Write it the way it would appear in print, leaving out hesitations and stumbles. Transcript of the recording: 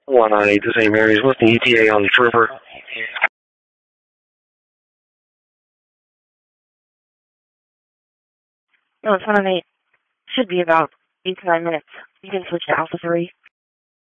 198 to St. Mary's. What's the ETA on the trooper? No, it's 198. Should be about 8 to 9 minutes. You can switch to Alpha 3.